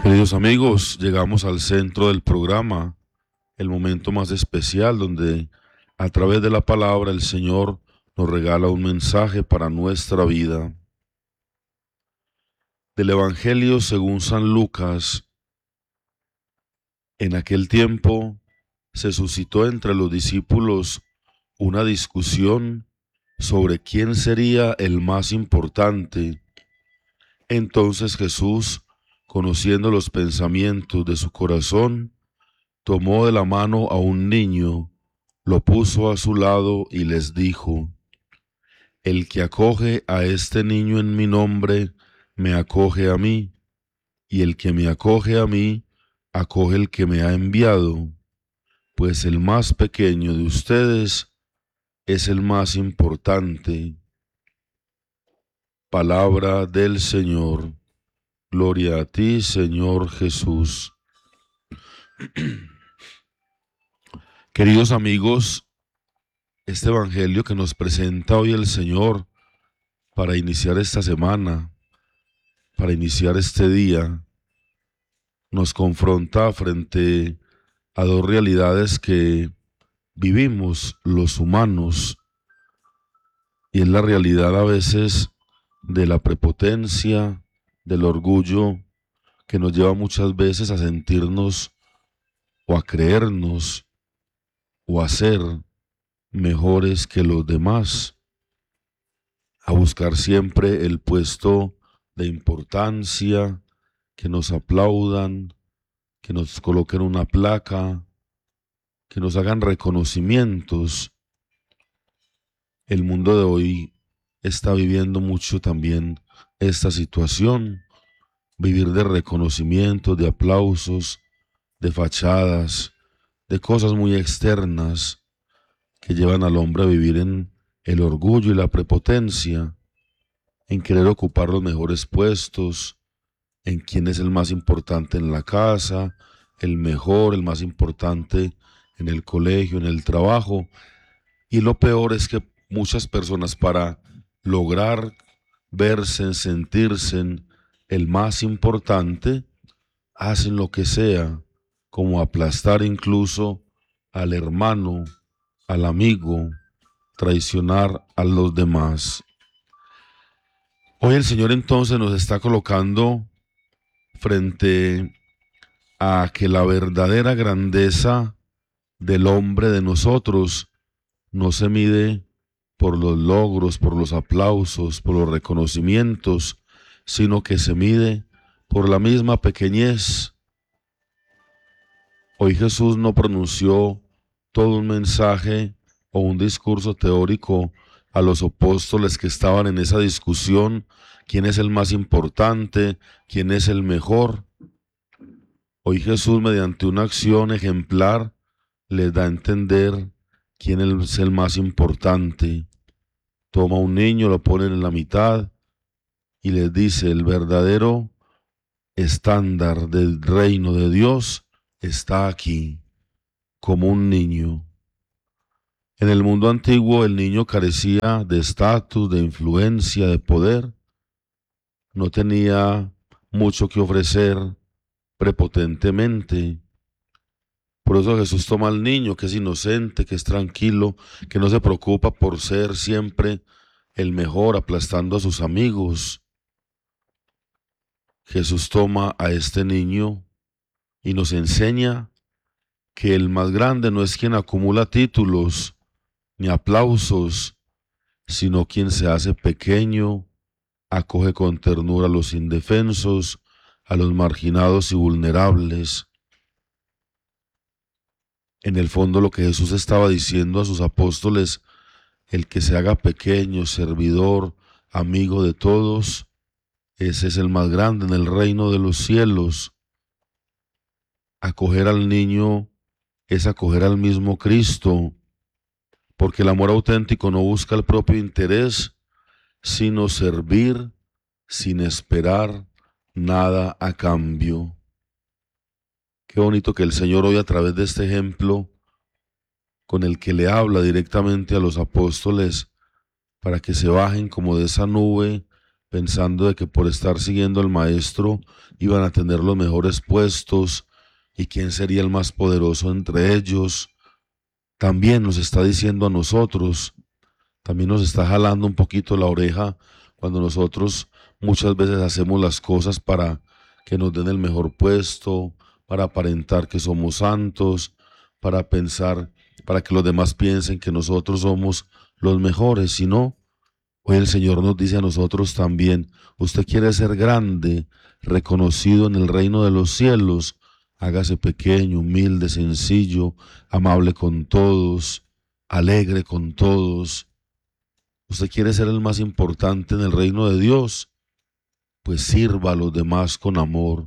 Queridos amigos, llegamos al centro del programa, el momento más especial donde a través de la palabra el Señor nos regala un mensaje para nuestra vida. Del Evangelio según San Lucas, en aquel tiempo se suscitó entre los discípulos una discusión sobre quién sería el más importante. Entonces Jesús, conociendo los pensamientos de su corazón, tomó de la mano a un niño, lo puso a su lado y les dijo: El que acoge a este niño en mi nombre, me acoge a mí, y el que me acoge a mí, acoge el que me ha enviado, pues el más pequeño de ustedes es el más importante. Palabra del Señor. Gloria a ti, Señor Jesús. Queridos amigos, este evangelio que nos presenta hoy el Señor para iniciar esta semana, para iniciar este día, nos confronta frente a dos realidades que vivimos los humanos, y es la realidad a veces de la prepotencia, del orgullo, que nos lleva muchas veces a sentirnos o a creernos o a ser mejores que los demás, a buscar siempre el puesto de importancia, que nos aplaudan, que nos coloquen una placa, que nos hagan reconocimientos. El mundo de hoy está viviendo mucho también esta situación, vivir de reconocimientos, de aplausos, de fachadas, de cosas muy externas que llevan al hombre a vivir en el orgullo y la prepotencia, en querer ocupar los mejores puestos, en quién es el más importante en la casa, el mejor, el más importante en el colegio, en el trabajo. Y lo peor es que muchas personas, para lograr verse, sentirse el más importante, hacen lo que sea, como aplastar incluso al hermano, al amigo, traicionar a los demás. Hoy el Señor entonces nos está colocando frente a que la verdadera grandeza del hombre, de nosotros, no se mide por los logros, por los aplausos, por los reconocimientos, sino que se mide por la misma pequeñez. Hoy Jesús no pronunció todo un mensaje o un discurso teórico a los apóstoles que estaban en esa discusión: quién es el más importante, quién es el mejor. Hoy Jesús, mediante una acción ejemplar, les da a entender quién es el más importante. Toma un niño, lo pone en la mitad y les dice: el verdadero estándar del reino de Dios está aquí, como un niño. En el mundo antiguo el niño carecía de estatus, de influencia, de poder. No tenía mucho que ofrecer prepotentemente. Por eso Jesús toma al niño, que es inocente, que es tranquilo, que no se preocupa por ser siempre el mejor, aplastando a sus amigos. Jesús toma a este niño y nos enseña que el más grande no es quien acumula títulos ni aplausos, sino quien se hace pequeño, acoge con ternura a los indefensos, a los marginados y vulnerables. En el fondo, lo que Jesús estaba diciendo a sus apóstoles: el que se haga pequeño, servidor, amigo de todos, ese es el más grande en el reino de los cielos. Acoger al niño es acoger al mismo Cristo, porque el amor auténtico no busca el propio interés, sino servir sin esperar nada a cambio. Qué bonito que el Señor hoy, a través de este ejemplo con el que le habla directamente a los apóstoles, para que se bajen como de esa nube pensando de que por estar siguiendo al maestro iban a tener los mejores puestos y quién sería el más poderoso entre ellos. También nos está diciendo a nosotros, también nos está jalando un poquito la oreja cuando nosotros muchas veces hacemos las cosas para que nos den el mejor puesto, para aparentar que somos santos, para pensar, para que los demás piensen que nosotros somos los mejores, sino hoy el Señor nos dice a nosotros también, usted quiere ser grande, reconocido en el reino de los cielos, hágase pequeño, humilde, sencillo, amable con todos, alegre con todos. Usted quiere ser el más importante en el reino de Dios, pues sirva a los demás con amor.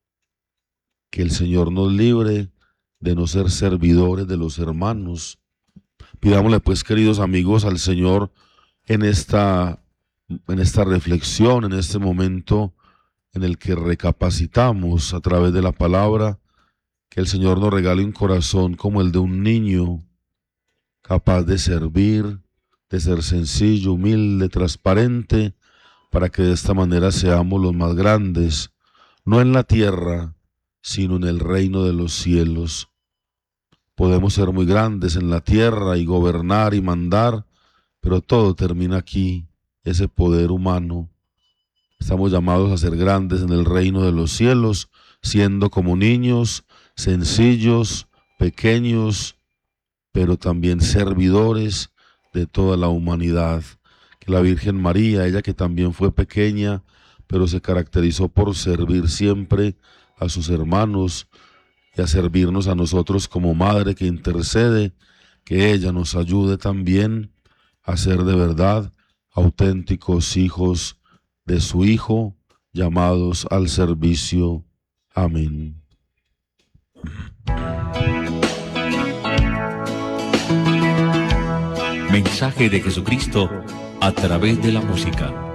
Que el Señor nos libre de no ser servidores de los hermanos. Pidámosle pues, queridos amigos, al Señor en esta reflexión, en este momento en el que recapacitamos a través de la palabra, que el Señor nos regale un corazón como el de un niño, capaz de servir, de ser sencillo, humilde, transparente, para que de esta manera seamos los más grandes, no en la tierra, sino en el reino de los cielos. Podemos ser muy grandes en la tierra y gobernar y mandar, pero todo termina aquí, ese poder humano. Estamos llamados a ser grandes en el reino de los cielos, siendo como niños, sencillos, pequeños, pero también servidores de toda la humanidad. Que la Virgen María, ella que también fue pequeña, pero se caracterizó por servir siempre a sus hermanos y a servirnos a nosotros como madre que intercede, que ella nos ayude también a ser de verdad auténticos hijos de su Hijo, llamados al servicio. Amén. Mensaje de Jesucristo a través de la música.